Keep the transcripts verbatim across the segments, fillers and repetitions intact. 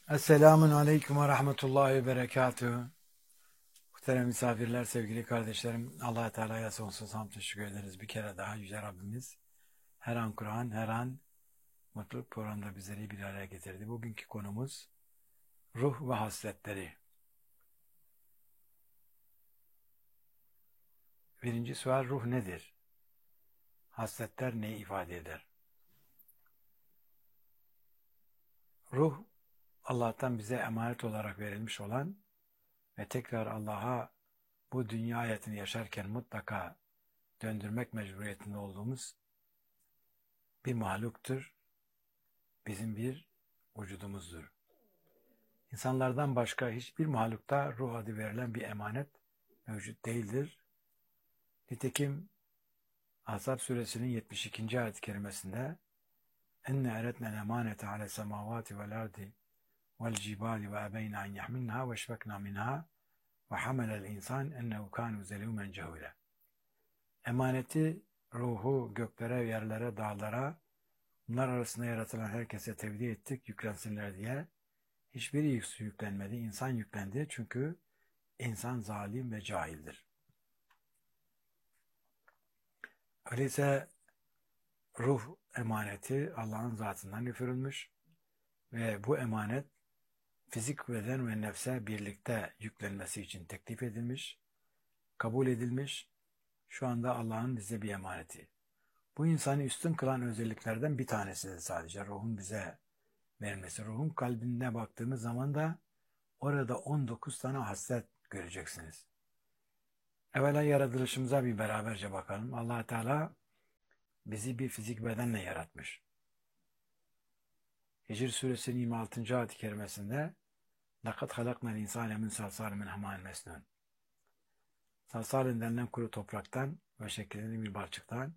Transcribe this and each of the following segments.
Esselamun Aleyküm ve Rahmetullahi ve Berekatühü. Muhterem misafirler, sevgili kardeşlerim, Allah Teala'ya sonsuz hamd teşekkür ederiz. Bir kere daha Yüce Rabbimiz her an Kur'an, her an mutluluk programda bizleri bir araya getirdi. Bugünkü konumuz ruh ve hasletleri. Birinci sual, ruh nedir? Hasletler neyi ifade eder? Ruh, Allah'tan bize emanet olarak verilmiş olan ve tekrar Allah'a bu dünya hayatını yaşarken mutlaka döndürmek mecburiyetinde olduğumuz bir mahluktur. Bizim bir vücudumuzdur. İnsanlardan başka hiçbir mahlukta ruh adı verilen bir emanet mevcut değildir. Nitekim Ahzab suresinin yetmiş ikinci ayet-i kerimesinde enne eretnel emanete ale semavati vel ardi vel cibali ve ebeyne en yahminha ve şvekna minha ve hamelel insan ennehu kanu zelûmen cehûle. Emaneti, ruhu göklere, yerlere, dağlara, bunlar arasında yaratılan herkese tevdi ettik, yüklensinler diye. Hiçbiri yüklenmedi, insan yüklendi. Çünkü insan zalim ve cahildir. Öyleyse ruh emaneti Allah'ın zatından üfürülmüş ve bu emanet fizik, beden ve nefse birlikte yüklenmesi için teklif edilmiş, kabul edilmiş. Şu anda Allah'ın bize bir emaneti. Bu insanı üstün kılan özelliklerden bir tanesi de sadece ruhun bize verilmesi. Ruhun kalbine baktığımız zaman da orada on dokuz tane haslet göreceksiniz. Evvela yaratılışımıza bir beraberce bakalım. Allah Teala bizi bir fizik bedenle yaratmış. Hicr suresinin yirmi altıncı ayet-i kerimesinde لَقَدْ خَلَقْنَا الْاِنْسَانَ مِنْ سَلْسَالٍ مِنْ حَمَاءٍ مَسْنُونٍ. Salsalin denilen kuru topraktan ve şekilli bir balçıktan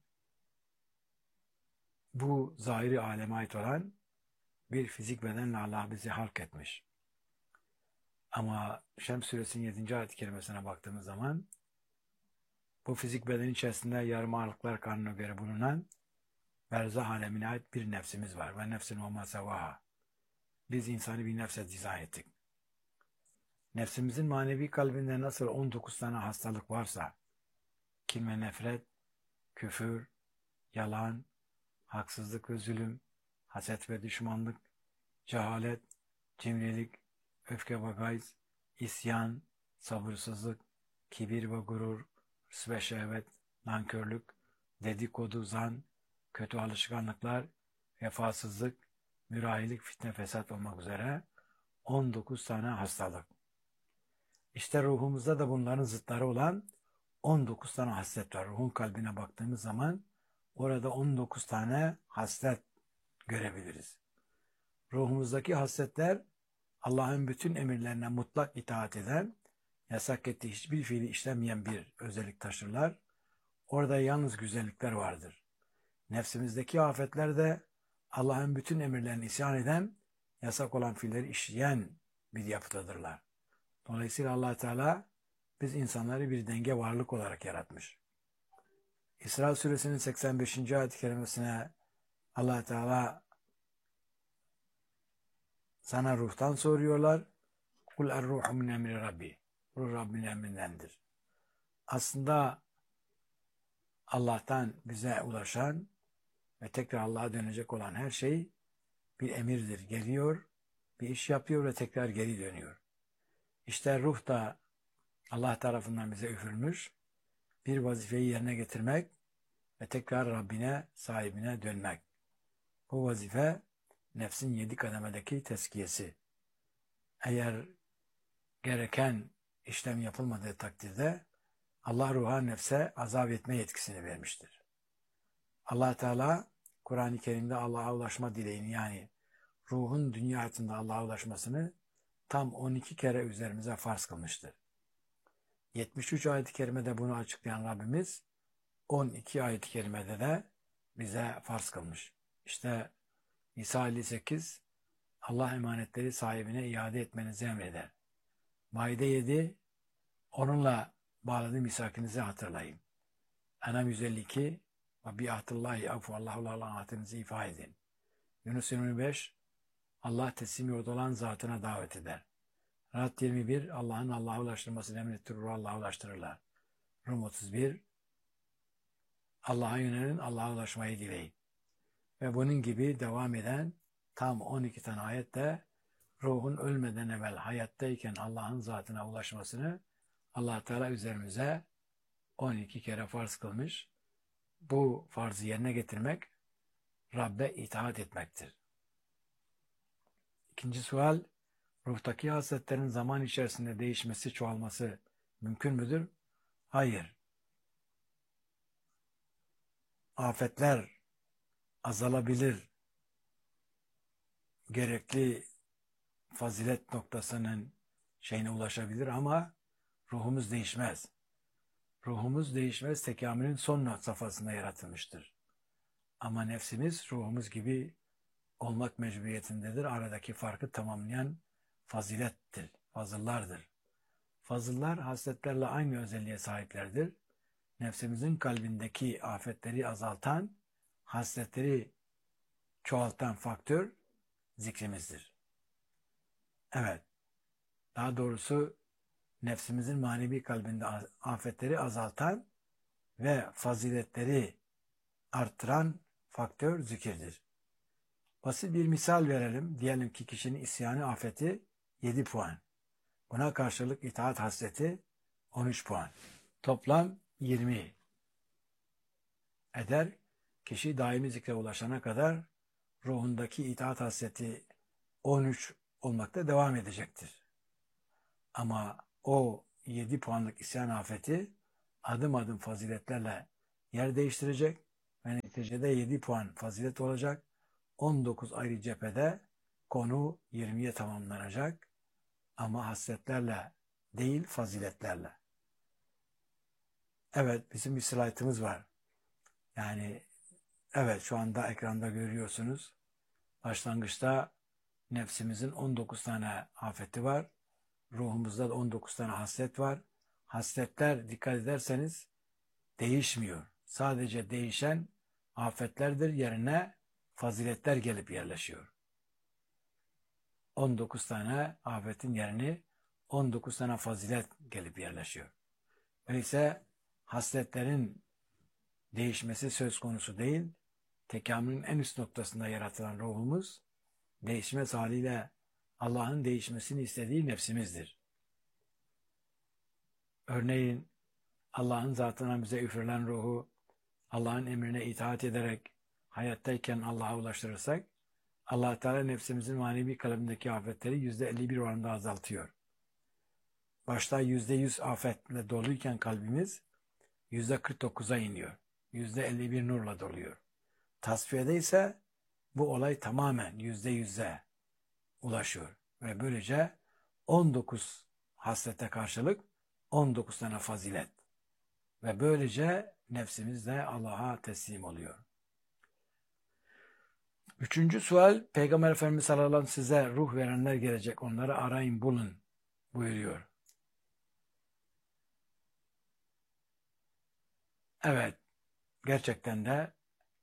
bu zahiri aleme ait olan bir fizik bedenle Allah bizi halk etmiş. Ama Şems suresinin yedinci ayet-i kerimesine baktığımız zaman bu fizik bedenin içerisinde yarım ağırlıklar kanuna göre bulunan berzah alemine ait bir nefsimiz var. Ve nefsin ve sevaha. Biz insanı bir nefse dizayn ettik. Nefsimizin manevi kalbinde nasıl on dokuz tane hastalık varsa, kin ve nefret, küfür, yalan, haksızlık ve zulüm, haset ve düşmanlık, cehalet, cimrilik, öfke ve gayz, isyan, sabırsızlık, kibir ve gurur, hırs ve şehvet, nankörlük, dedikodu, zan, kötü alışkanlıklar, vefasızlık, mürahilik, fitne, fesat olmak üzere on dokuz tane hastalık. İşte ruhumuzda da bunların zıtları olan on dokuz tane haslet var. Ruhun kalbine baktığımız zaman orada on dokuz tane haslet görebiliriz. Ruhumuzdaki hasletler Allah'ın bütün emirlerine mutlak itaat eden, yasak ettiği hiçbir fiili işlemeyen bir özellik taşırlar. Orada yalnız güzellikler vardır. Nefsimizdeki afetler de Allah'ın bütün emirlerine isyan eden, yasak olan fiilleri işleyen bir yapıdadırlar. Dolayısıyla Allah Teala biz insanları bir denge varlık olarak yaratmış. İsra suresinin seksen beşinci ayet-i kerimesine Allah Teala sana ruhtan soruyorlar. Kul er-ruhu min emri Rabbi. Ruh Rabbin emrindendir. Aslında Allah'tan bize ulaşan ve tekrar Allah'a dönecek olan her şey bir emirdir. Geliyor, bir iş yapıyor ve tekrar geri dönüyor. İşte ruh da Allah tarafından bize üfürülmüş bir vazifeyi yerine getirmek ve tekrar Rabbine, sahibine dönmek. Bu vazife nefsin yedi kademedeki tezkiyesi. Eğer gereken işlem yapılmadığı takdirde Allah ruha, nefse azap etme yetkisini vermiştir. Allah Teala Kur'an-ı Kerim'de Allah'a ulaşma dileğini, yani ruhun dünya hayatında Allah'a ulaşmasını tam on iki kere üzerimize farz kılmıştır. yetmiş üç ayet-i kerimede bunu açıklayan Rabbimiz on iki ayet-i kerimede de bize farz kılmış. İşte İsa elli sekiz Allah emanetleri sahibine iade etmenizi emreder. Maide yedi onunla bağladığım misakinizi hatırlayın. Enam yüz elli iki ve bi'ahdillahi afu Allahu Allah'ın ahdinizi ifa edin. Yunus yirmi beş Allah teslim yurdu olan zatına davet eder. Rad yirmi bir, Allah'ın Allah'a ulaştırmasını emrettirir, ruhu Allah'a ulaştırırlar. Rum otuz bir, Allah'a yönelin, Allah'a ulaşmayı dileyin. Ve bunun gibi devam eden tam on iki tane ayette ruhun ölmeden evvel hayattayken Allah'ın zatına ulaşmasını Allah Teala üzerimize on iki kere farz kılmış. Bu farzı yerine getirmek Rabbe itaat etmektir. İkinci sual, ruhtaki hasletlerin zaman içerisinde değişmesi, çoğalması mümkün müdür? Hayır. Afetler azalabilir. Gerekli fazilet noktasının şeyine ulaşabilir ama ruhumuz değişmez. Ruhumuz değişmez, tekamülün son safhasında yaratılmıştır. Ama nefsimiz ruhumuz gibi olmak mecburiyetindedir. Aradaki farkı tamamlayan fazilettir, fazıllardır. Fazıllar hasletlerle aynı özelliğe sahiplerdir. Nefsimizin kalbindeki afetleri azaltan, hasletleri çoğaltan faktör zikrimizdir. Evet, daha doğrusu nefsimizin manevi kalbinde afetleri azaltan ve faziletleri arttıran faktör zikirdir. Basit bir misal verelim. Diyelim ki kişinin isyanı afeti yedi puan. Buna karşılık itaat hasreti on üç puan. Toplam yirmi eder. Kişi daimi zikre ulaşana kadar ruhundaki itaat hasreti on üç olmakta devam edecektir. Ama o yedi puanlık isyan afeti adım adım faziletlerle yer değiştirecek ve neticede yedi puan fazilet olacak. on dokuz ayrı cephede konu yirmiye tamamlanacak ama hasletlerle değil faziletlerle. Evet, bizim bir slaytımız var. Yani evet, şu anda ekranda görüyorsunuz. Başlangıçta nefsimizin on dokuz tane afeti var. Ruhumuzda da on dokuz tane haslet var. Hasletler dikkat ederseniz değişmiyor. Sadece değişen afetlerdir, yerine faziletler gelip yerleşiyor. on dokuz tane afetin yerini on dokuz tane fazilet gelip yerleşiyor. Öyleyse hasletlerin değişmesi söz konusu değil, tekamülün en üst noktasında yaratılan ruhumuz, değişmez haliyle Allah'ın değişmesini istediği nefsimizdir. Örneğin Allah'ın zatına bize üfürülen ruhu, Allah'ın emrine itaat ederek hayattayken Allah'a ulaştırırsak, Allah Teala nefsimizin manevi kalbindeki afetleri yüzde elli bir oranında azaltıyor. Başta yüzde yüz afetle doluyken kalbimiz yüzde kırk dokuza iniyor. yüzde elli bir nurla doluyor. Tasfiyede ise bu olay tamamen yüzde yüze ulaşıyor. Ve böylece on dokuz haslete karşılık on dokuz tane fazilet. Ve böylece nefsimiz de Allah'a teslim oluyor. Üçüncü sual, Peygamber Efendimiz sallallahu aleyhi ve sellem size ruh verenler gelecek, onları arayın bulun buyuruyor. Evet, gerçekten de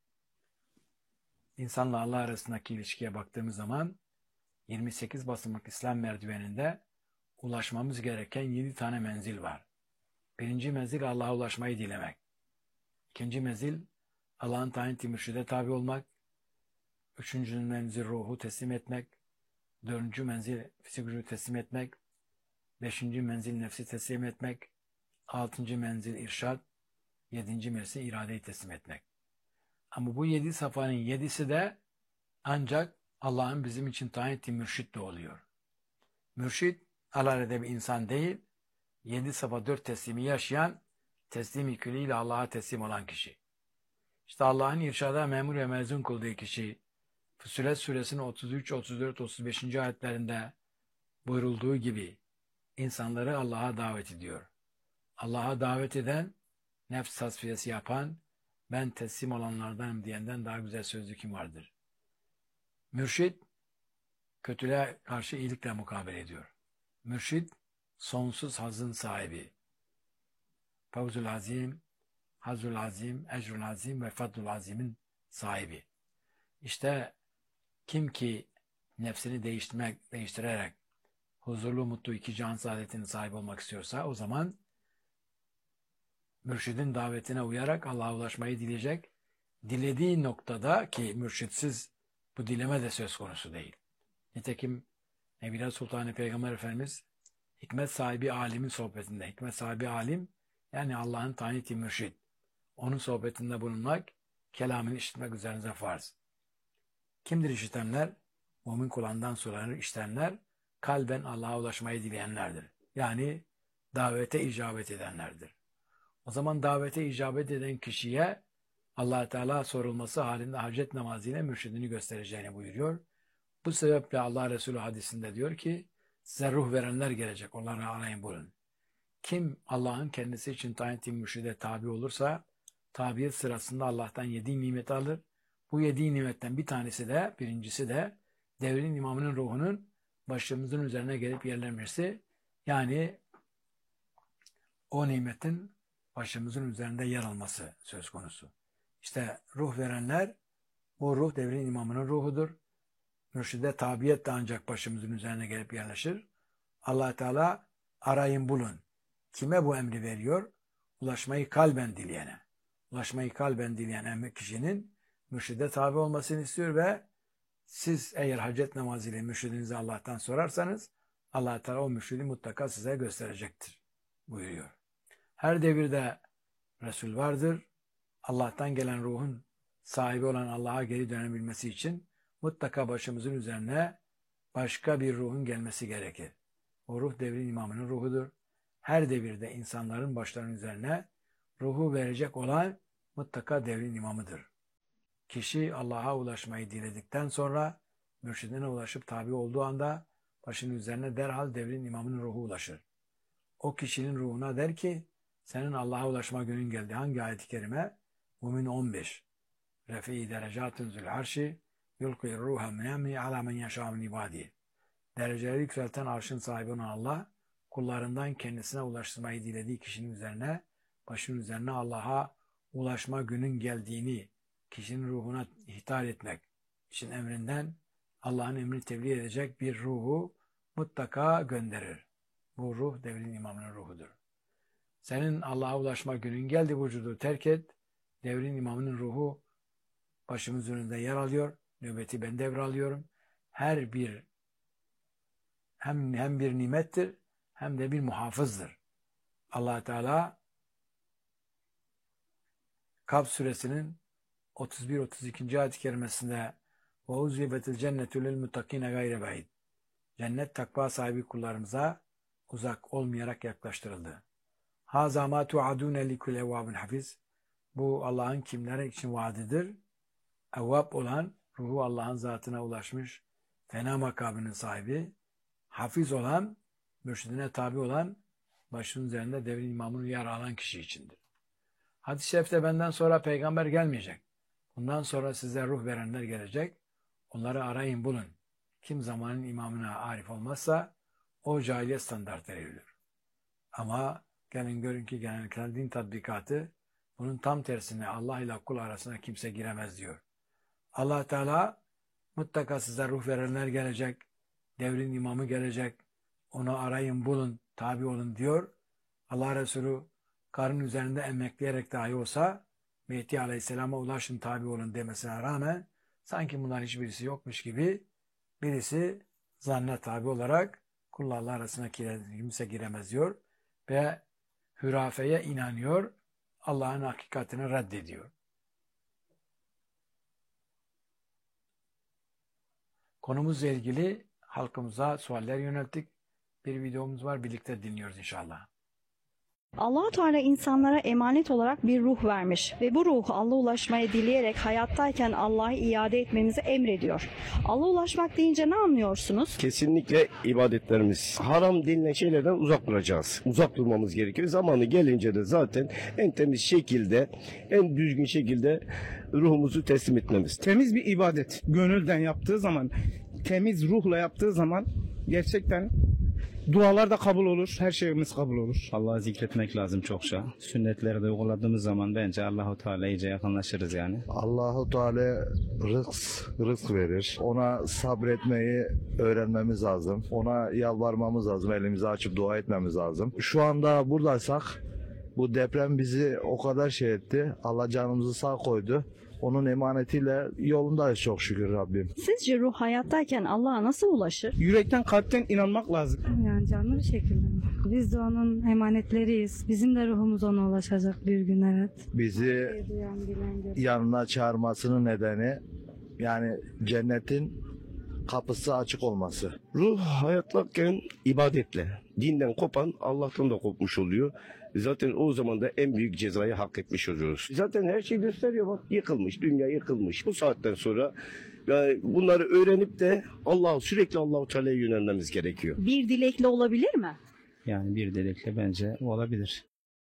insanla Allah arasındaki ilişkiye baktığımız zaman yirmi sekiz basamak İslam merdiveninde ulaşmamız gereken yedi tane menzil var. Birinci menzil Allah'a ulaşmayı dilemek. İkinci menzil Allah'ın tayin ettiği mürşide tabi olmak. Üçüncü menzil ruhu teslim etmek. Dördüncü menzil fizik gücü teslim etmek. Beşinci menzil nefsi teslim etmek. Altıncı menzil irşad. Yedinci menzil iradeyi teslim etmek. Ama bu yedi safhanın yedisi de ancak Allah'ın bizim için tayin ettiği mürşitle oluyor. Mürşit alelade bir insan değil, yedi safa dört teslimi yaşayan, teslim-i külliyle Allah'a teslim olan kişi. İşte Allah'ın irşada memur ve mezun kıldığı kişi, Füssilet suresinin otuz üç, otuz dört, otuz beşinci ayetlerinde buyurulduğu gibi insanları Allah'a davet ediyor. Allah'a davet eden, nefs tasfiyesi yapan, ben teslim olanlardanım diyenden daha güzel sözlü kim vardır? Mürşit, kötülüğe karşı iyilikle mukabele ediyor. Mürşit, sonsuz hazın sahibi. Fevzul azim, hazul azim, ecrul azim ve fadlul azimin sahibi. İşte kim ki nefsini değiştirmek, değiştirerek huzurlu, mutlu iki can saadetinin sahibi olmak istiyorsa o zaman mürşidin davetine uyarak Allah'a ulaşmayı dileyecek. Dilediği noktada, ki mürşitsiz bu dileme de söz konusu değil. Nitekim Nebiler Sultanı Peygamber Efendimiz hikmet sahibi alimin sohbetinde, hikmet sahibi alim yani Allah'ın taniti mürşid, onun sohbetinde bulunmak, kelamını işitmek üzerinize farz. Kimdir işitenler? Mümin kulağından suları işitenler, kalben Allah'a ulaşmayı dileyenlerdir. Yani davete icabet edenlerdir. O zaman davete icabet eden kişiye Allah Teala sorulması halinde hacet namazıyla mürşidini göstereceğini buyuruyor. Bu sebeple Allah Resulü hadisinde diyor ki, size ruh verenler gelecek, onları arayın bulun. Kim Allah'ın kendisi için tayin ettiği mürşide tabi olursa, tabiyet sırasında Allah'tan yediği nimeti alır. Bu yediği nimetten bir tanesi de, birincisi de devrin imamının ruhunun başımızın üzerine gelip yerlenmesi, yani o nimetin başımızın üzerinde yer alması söz konusu. İşte ruh verenler, bu ruh devrin imamının ruhudur. Mürşide tabiyet de ancak başımızın üzerine gelip yerleşir. Allah Teala arayın bulun. Kime bu emri veriyor? Ulaşmayı kalben dileyene. Ulaşmayı kalben dileyen kişinin mürşide tabi olmasını istiyor ve siz eğer hacet namazıyla mürşidinizi Allah'tan sorarsanız Allah Teala o mürşidi mutlaka size gösterecektir buyuruyor. Her devirde Resul vardır. Allah'tan gelen ruhun sahibi olan Allah'a geri dönebilmesi için mutlaka başımızın üzerine başka bir ruhun gelmesi gerekir. O ruh devrin imamının ruhudur. Her devirde insanların başlarının üzerine ruhu verecek olan mutlaka devrin imamıdır. Kişi Allah'a ulaşmayı diledikten sonra mürşidine ulaşıp tabi olduğu anda başının üzerine derhal devrin imamının ruhu ulaşır. O kişinin ruhuna der ki, senin Allah'a ulaşma günün geldi. Hangi ayet-i kerime? Mümin on beş. Refi derecatun zül arşi yulqi ruha min emri ala men yeşâ min ibâdî. Dereceleri yükselten arşın sahibi olan Allah, kullarından kendisine ulaştırmayı dilediği kişinin üzerine, başının üzerine Allah'a ulaşma günün geldiğini kişinin ruhuna ihtar etmek için emrinden Allah'ın emrini tebliğ edecek bir ruhu mutlaka gönderir. Bu ruh devrin imamının ruhudur. Senin Allah'a ulaşma günün geldi, vücudu terk et. Devrin imamının ruhu başımızın önünde yer alıyor. Nöbeti ben devralıyorum. Her bir hem, hem bir nimettir hem de bir muhafızdır. Allah Teala Kaf suresinin otuz bir otuz iki ayet-i kerimesinde ve uzlibetil cennetu lil muttakine gayre ba'id. Cennet takva sahibi kullarımıza uzak olmayarak yaklaştırıldı. Haza ma tu'adune likul evvabin hafiz. Bu Allah'ın kimlere için vaadidir? Evvab olan, ruhu Allah'ın zatına ulaşmış, fena makamının sahibi, hafiz olan, mürşidine tabi olan, başının üzerinde devrin imamını yer alan kişi içindir. Hadis-i şerifte benden sonra peygamber gelmeyecek. Bundan sonra size ruh verenler gelecek. Onları arayın bulun. Kim zamanın imamına arif olmazsa o cahiliye standartları yürür. Ama gelin görün ki genellikle din tatbikatı bunun tam tersine Allah ile kul arasına kimse giremez diyor. Allah Teala mutlaka size ruh verenler gelecek. Devrin imamı gelecek. Onu arayın bulun, tabi olun diyor. Allah Resulü karın üzerinde emekleyerek dahi olsa Mehdi Aleyhisselam'a ulaşın, tabi olun demesine rağmen sanki bunlar hiçbirisi yokmuş gibi birisi zanne tabi olarak kullarla arasına kimse giremez diyor ve hürafeye inanıyor, Allah'ın hakikatini reddediyor. Konumuzla ilgili halkımıza sualler yönelttik. Bir videomuz var, birlikte dinliyoruz inşallah. Allah-u Teala insanlara emanet olarak bir ruh vermiş ve bu ruhu Allah'a ulaşmaya dileyerek hayattayken Allah'a iade etmemizi emrediyor. Allah'a ulaşmak deyince ne anlıyorsunuz? Kesinlikle ibadetlerimiz haram denilen şeylerden uzak duracağız. Uzak durmamız gerekiyor. Zamanı gelince de zaten en temiz şekilde, en düzgün şekilde ruhumuzu teslim etmemiz. Temiz bir ibadet. Gönülden yaptığı zaman, temiz ruhla yaptığı zaman gerçekten Dualar da kabul olur. Her şeyimiz kabul olur. Allah'ı zikretmek lazım çokça. Sünnetleri de uyguladığımız zaman bence Allahu Teala iyice yakınlaşırız yani. Allahu Teala rızk, rızk verir. Ona sabretmeyi öğrenmemiz lazım. Ona yalvarmamız lazım. Elimizi açıp dua etmemiz lazım. Şu anda buradaysak bu deprem bizi o kadar şey etti. Allah canımızı sağ koydu. Onun emanetiyle yolundayız çok şükür Rabbim. Sizce ruh hayattayken Allah'a nasıl ulaşır? Yürekten, kalpten inanmak lazım. Yani canlı bir şekilde. Biz de onun emanetleriyiz. Bizim de ruhumuz ona ulaşacak bir gün, evet. Bizi Duyan, bilen, gören. yanına çağırmasının nedeni yani cennetin kapısı açık olması. Ruh hayattayken ibadetle, dinden kopan Allah'tan da kopmuş oluyor. Zaten o zaman da en büyük cezayı hak etmiş oluyoruz. Zaten her şey gösteriyor bak, yıkılmış, dünya yıkılmış. Bu saatten sonra yani bunları öğrenip de Allah sürekli Allahu Teala'ya yönelmemiz gerekiyor. Bir dilekle olabilir mi? Yani bir dilekle bence olabilir.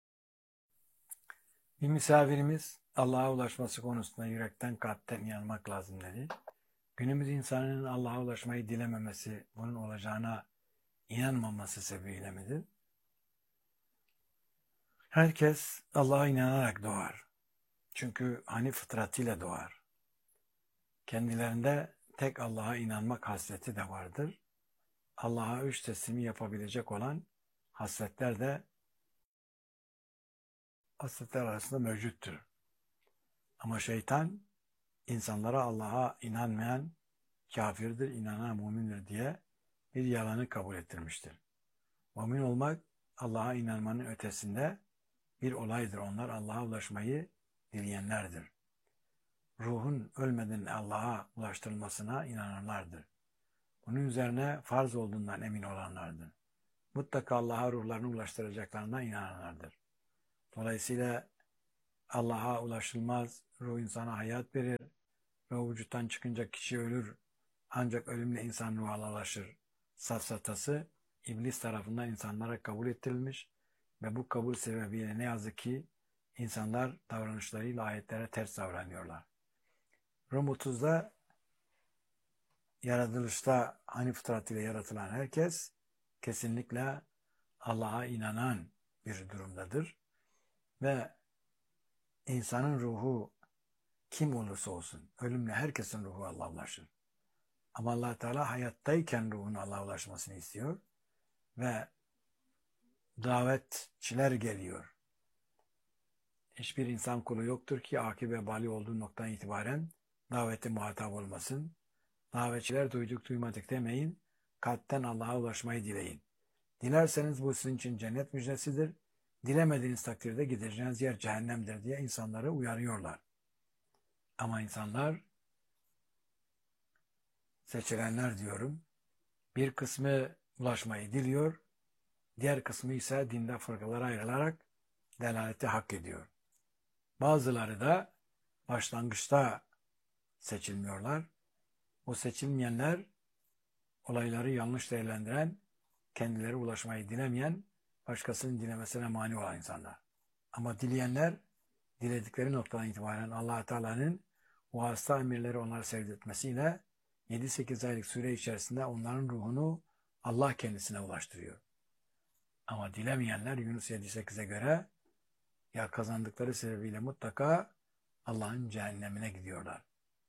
Bir misafirimiz Allah'a ulaşması konusunda yürekten kalpten inanmak lazım dedi. Günümüz insanının Allah'a ulaşmayı dilememesi, bunun olacağına inanmaması sebebiyle midir? Herkes Allah'a inanarak doğar. Çünkü hani fıtratıyla doğar. Kendilerinde tek Allah'a inanmak hasreti de vardır. Allah'a üç teslimi yapabilecek olan hasletler de hasletler arasında mevcuttur. Ama şeytan insanlara Allah'a inanmayan kafirdir, inanan mümindir diye bir yalanı kabul ettirmiştir. Mümin olmak Allah'a inanmanın ötesinde bir olaydır. Onlar Allah'a ulaşmayı dileyenlerdir. Ruhun ölmeden Allah'a ulaştırılmasına inananlardır. Bunun üzerine farz olduğundan emin olanlardır. Mutlaka Allah'a ruhlarını ulaştıracaklarına inananlardır. Dolayısıyla Allah'a ulaşılmaz, ruh insana hayat verir, ruh vücuttan çıkınca kişi ölür, ancak ölümle insan ruha ulaşır. Safsatası iblis tarafından insanlara kabul ettirilmiş ve bu kabul sebebiyle ne yazık ki insanlar davranışlarıyla ayetlere ters davranıyorlar. Rum otuzda yaratılışta hani fıtratıyla yaratılan herkes kesinlikle Allah'a inanan bir durumdadır. Ve insanın ruhu kim olursa olsun, ölümle herkesin ruhu Allah'a ulaşır. Ama Allah Teala hayattayken ruhun Allah'a ulaşmasını istiyor ve davetçiler geliyor. Hiçbir insan kulu yoktur ki akib ve bali olduğu noktadan itibaren davete muhatap olmasın. Davetçiler duyduk duymadık demeyin, kalpten Allah'a ulaşmayı dileyin. Dilerseniz bu sizin için cennet müjdesidir. Dilemediğiniz takdirde gideceğiniz yer cehennemdir diye insanları uyarıyorlar. Ama insanlar, seçilenler diyorum, bir kısmı ulaşmayı diliyor, diğer kısmı ise dinde fırkalara ayrılarak delaleti hak ediyor. Bazıları da başlangıçta seçilmiyorlar. O seçilmeyenler olayları yanlış değerlendiren, kendileri ulaşmayı dilemeyen, başkasının dilemesine mani olan insanlar. Ama dileyenler, diledikleri noktadan itibaren Allah Teala'nın vasıta emirleri onları sevdirtmesiyle yedi sekiz aylık süre içerisinde onların ruhunu Allah kendisine ulaştırıyor. Ama dilemeyenler Yunus yedi sekize göre ya kazandıkları sebebiyle mutlaka Allah'ın cehennemine gidiyorlar.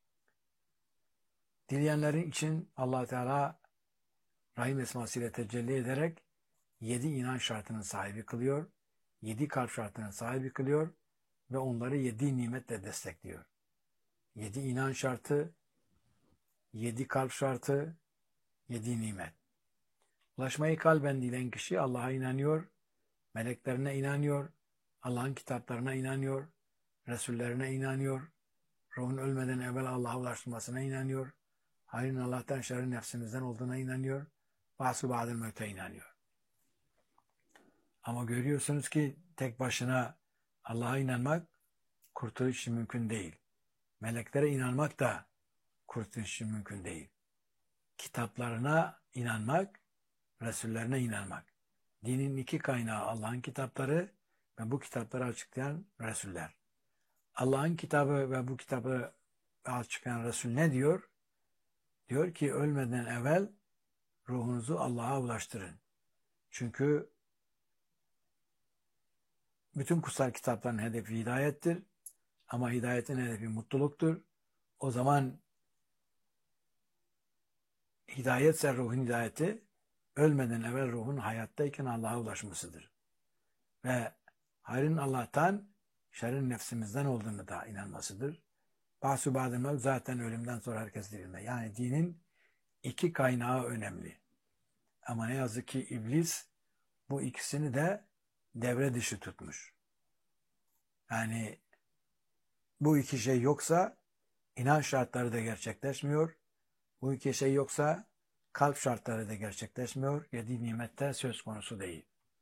Dileyenlerin için Allah Teala Rahim esmasıyla tecelli ederek yedi inan şartının sahibi kılıyor, yedi kalp şartının sahibi kılıyor ve onları yedi nimetle destekliyor. Yedi inan şartı, yedi kalp şartı, yedi nimet. Ulaşmayı kalben dilen kişi Allah'a inanıyor, meleklerine inanıyor, Allah'ın kitaplarına inanıyor, Resullerine inanıyor, ruhun ölmeden evvel Allah'a ulaştırmasına inanıyor, hayrın Allah'tan şerrin nefsimizden olduğuna inanıyor, bahsu ba'del mevte inanıyor. Ama görüyorsunuz ki tek başına Allah'a inanmak kurtuluş için mümkün değil. Meleklere inanmak da kurtuluş için mümkün değil. Kitaplarına inanmak, Resullerine inanmak. Dinin iki kaynağı Allah'ın kitapları ve bu kitapları açıklayan Resuller. Allah'ın kitabı ve bu kitabı açıklayan Resul ne diyor? Diyor ki ölmeden evvel ruhunuzu Allah'a ulaştırın. Çünkü bütün kutsal kitapların hedefi hidayettir. Ama hidayetin hedefi mutluluktur. O zaman hidayetse ruhun hidayeti, ölmeden evvel ruhun hayattayken Allah'a ulaşmasıdır. Ve hayrın Allah'tan, şerrin nefsimizden olduğunu da inanmasıdır. Bahsu ba'del mevt, zaten ölümden sonra herkes dirilme. Yani dinin iki kaynağı önemli. Ama ne yazık ki iblis bu ikisini de devre dışı tutmuş. Yani bu iki şey yoksa inanç şartları da gerçekleşmiyor. Bu iki şey yoksa kalp şartları da gerçekleşmiyor. Yedi nimette söz konusu değil.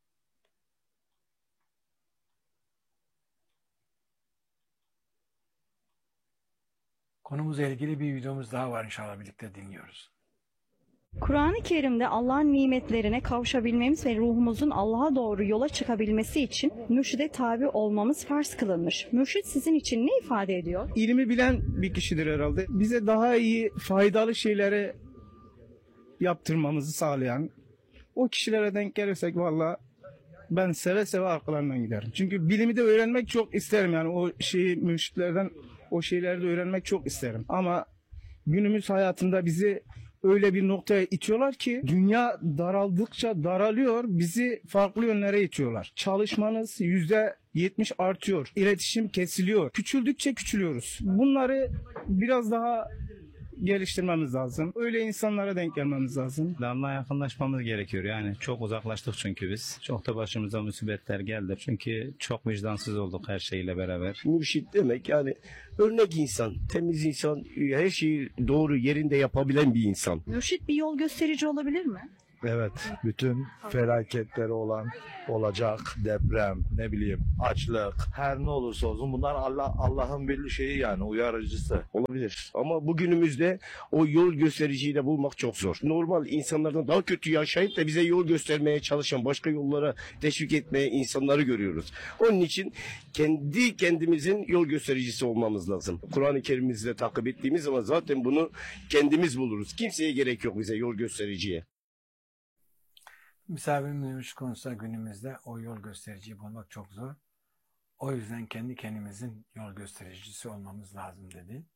Konumuzla ilgili bir videomuz daha var, inşallah birlikte dinliyoruz. Kur'an-ı Kerim'de Allah'ın nimetlerine kavuşabilmemiz ve ruhumuzun Allah'a doğru yola çıkabilmesi için mürşide tabi olmamız farz kılınmış. Mürşit sizin için ne ifade ediyor? İlmi bilen bir kişidir herhalde. Bize daha iyi, faydalı şeyleri yaptırmamızı sağlayan o kişilere denk gelirsek valla ben seve seve arkalarından giderim. Çünkü bilimi de öğrenmek çok isterim. Yani o şeyi mürşitlerden o şeyleri de öğrenmek çok isterim. Ama günümüz hayatında bizi öyle bir noktaya itiyorlar ki dünya daraldıkça daralıyor, bizi farklı yönlere itiyorlar. Çalışmanız yüzde yetmiş artıyor, iletişim kesiliyor, küçüldükçe küçülüyoruz. Bunları biraz daha geliştirmemiz lazım. Öyle insanlara denk gelmemiz lazım. Allah'a yakınlaşmamız gerekiyor. Yani çok uzaklaştık çünkü biz. Çok da başımıza musibetler geldi. Çünkü çok vicdansız olduk her şeyle beraber. Mürşit demek yani örnek insan, temiz insan, her şeyi doğru yerinde yapabilen bir insan. Mürşit bir yol gösterici olabilir mi? Evet, bütün felaketleri olan, olacak, deprem, ne bileyim, açlık, her ne olursa olsun bunlar Allah Allah'ın bir şeyi, yani uyarıcısı. Olabilir. Ama bugünümüzde o yol göstericiyi de bulmak çok zor. Normal insanlardan daha kötü yaşayıp da bize yol göstermeye çalışan, başka yollara teşvik etmeye insanları görüyoruz. Onun için kendi kendimizin yol göstericisi olmamız lazım. Kur'an-ı Kerim'imizle takip ettiğimiz zaman zaten bunu kendimiz buluruz. Kimseye gerek yok bize yol göstericiye. Misafirimizin konusunda günümüzde o yol göstericiyi bulmak çok zor. O yüzden kendi kendimizin yol göstericisi olmamız lazım dedi.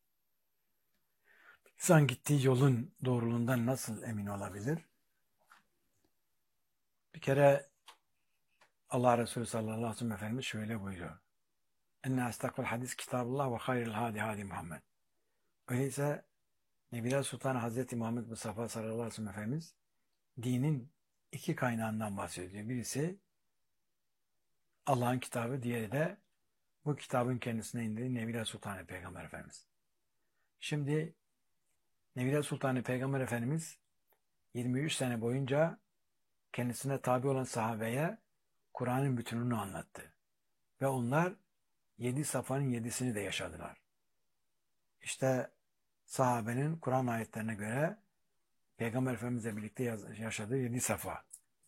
İnsan gittiği yolun doğruluğundan nasıl emin olabilir? Bir kere Allah Resulü sallallahu aleyhi ve sellem Efendimiz şöyle buyuruyor. Enne astakul hadis kitabullah ve hayril hadi hadi Muhammed. Öyleyse Nebiler Sultanı Hazreti Muhammed Mustafa sallallahu aleyhi ve sellem Efendimiz dinin iki kaynağından bahsediyor. Birisi Allah'ın kitabı, diğeri de bu kitabın kendisine indirdiği Nebiler Sultanı Peygamber Efendimiz. Şimdi Nebiler Sultanı Peygamber Efendimiz yirmi üç sene boyunca kendisine tabi olan sahabeye Kur'an'ın bütününü anlattı. Ve onlar yedi safhanın yedisini de yaşadılar. İşte sahabenin Kur'an ayetlerine göre Peygamber Efendimizle birlikte yaşadığı yedi safa.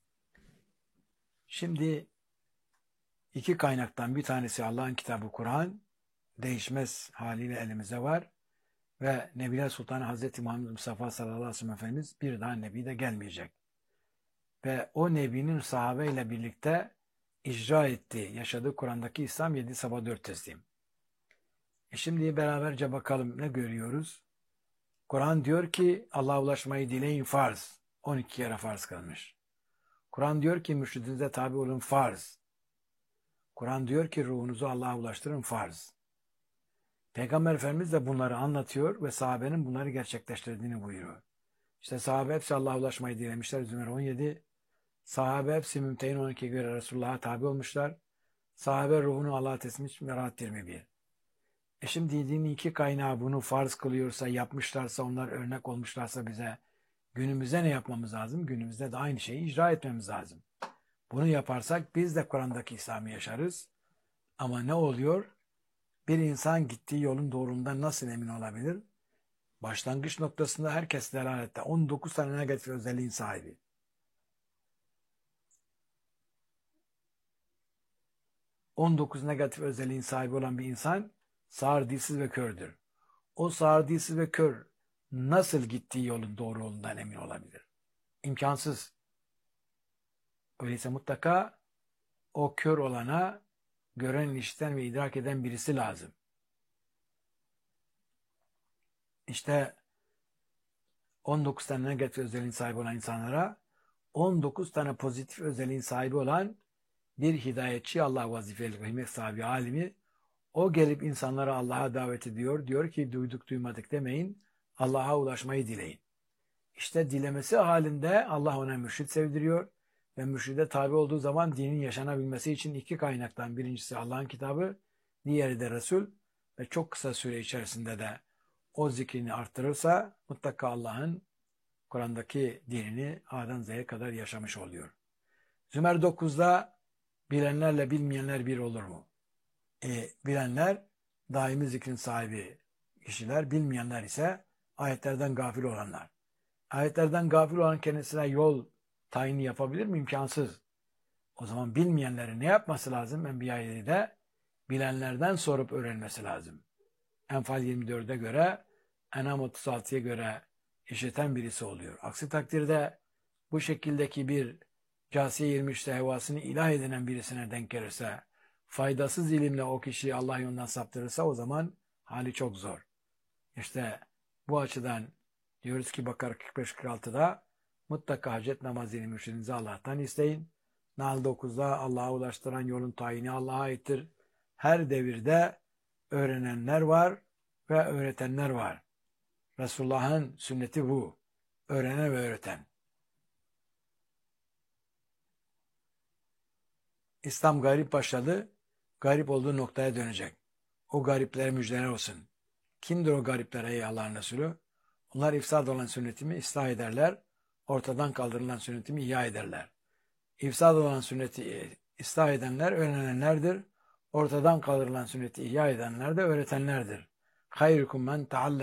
Şimdi iki kaynaktan bir tanesi Allah'ın kitabı Kur'an, değişmez haliyle elimize var. Ve Nebiler Sultanı Hazreti Muhammed Mustafa sallallahu aleyhi ve sellem Efendimiz bir daha Nebi de gelmeyecek. Ve o Nebi'nin sahabeyle birlikte icra ettiği, yaşadığı Kur'an'daki İslam yedi sabah dört teslim. E şimdi beraberce bakalım ne görüyoruz? Kur'an diyor ki Allah'a ulaşmayı dileyin farz. on iki kere farz kılmış. Kur'an diyor ki mürşidinize tabi olun farz. Kur'an diyor ki ruhunuzu Allah'a ulaştırın farz. Peygamber Efendimiz de bunları anlatıyor ve sahabenin bunları gerçekleştirdiğini buyuruyor. İşte sahabe hepsi Allah'a ulaşmayı dilemişler. Zümer on yedi. Sahabe hepsi Mümtehin on ikiye göre Resulullah'a tabi olmuşlar. Sahabe ruhunu Allah'a teslim etmiş. Merat yirmi bir. E şimdi dinin iki kaynağı bunu farz kılıyorsa, yapmışlarsa, onlar örnek olmuşlarsa bize günümüzde ne yapmamız lazım? Günümüzde de aynı şeyi icra etmemiz lazım. Bunu yaparsak biz de Kur'an'daki İslam'ı yaşarız. Ama ne oluyor? Bir insan gittiği yolun doğruluğundan nasıl emin olabilir? Başlangıç noktasında herkes delalette. on dokuz tane negatif özelliğin sahibi. on dokuz negatif özelliğin sahibi olan bir insan sağır, dilsiz ve kördür. O sağır, dilsiz ve kör nasıl gittiği yolun doğru yolundan emin olabilir? İmkansız. Öyleyse mutlaka o kör olana gören, işiten ve idrak eden birisi lazım. İşte on dokuz tane negatif özelliğin sahibi olan insanlara on dokuz tane pozitif özelliğin sahibi olan bir hidayetçi, Allah vazifeli, himmet sahibi, alimi, o gelip insanlara Allah'a davet ediyor. Diyor ki duyduk duymadık demeyin, Allah'a ulaşmayı dileyin. İşte dilemesi halinde Allah ona mürşid sevdiriyor ve mürşide tabi olduğu zaman dinin yaşanabilmesi için iki kaynaktan, birincisi Allah'ın kitabı, diğeri de Resul ve çok kısa süre içerisinde de o zikrini arttırırsa mutlaka Allah'ın Kur'an'daki dinini A'dan Z'ye kadar yaşamış oluyor. Zümer dokuzda bilenlerle bilmeyenler bir olur mu? E, bilenler daimi zikrin sahibi kişiler, bilmeyenler ise ayetlerden gafil olanlar. Ayetlerden gafil olan kendisine yol tayini yapabilir mi? İmkansız. O zaman bilmeyenlerin ne yapması lazım? Enbiya yedide bilenlerden sorup öğrenmesi lazım. Enfal yirmi dörde göre, Enam otuz altıya göre işiten birisi oluyor. Aksi takdirde bu şekildeki bir casiye yirmi üçte hevasını ilah edinen birisine denk gelirse, faydasız ilimle o kişiyi Allah yolundan saptırırsa o zaman hali çok zor. İşte bu açıdan diyoruz ki Bakara kırk beş kırk altıda mutlaka hacet namazını mürşidinizi Allah'tan isteyin. Nahl dokuzda Allah'a ulaştıran yolun tayini Allah'a aittir. Her devirde öğrenenler var ve öğretenler var. Resulullah'ın sünneti bu. Öğrenen ve öğreten. İslam garip başladı, garip olduğu noktaya dönecek. O gariplere müjdeler olsun. Kimdir o garipler ey Allah'ın Resulü? Onlar ifsad olan sünnetimi ıslah ederler, ortadan kaldırılan sünnetimi ihya ederler. İfsad olan sünneti ıslah edenler öğrenenlerdir, ortadan kaldırılan sünneti ihya edenler de öğretenlerdir. Hayrukum men taallem